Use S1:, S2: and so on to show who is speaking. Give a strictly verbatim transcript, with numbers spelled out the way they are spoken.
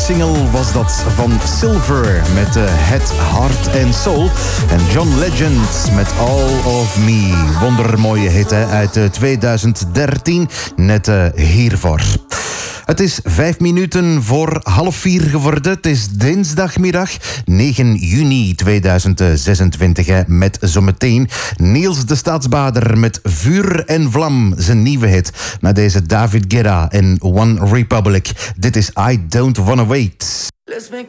S1: single was dat van Silver met uh, Het Heart and Soul. En John Legend met All of Me. Wondermooie hit hè, uit uh, twintig dertien. Net uh, hiervoor. Het is vijf minuten voor half vier geworden. Het is dinsdagmiddag negen juni tweeduizend zesentwintig. Hè, met zometeen Niels de Staatsbader met Vuur en Vlam. Zijn nieuwe hit. Na deze David Guetta en One Republic. Dit is I Don't Wanna Wait.
S2: Let's make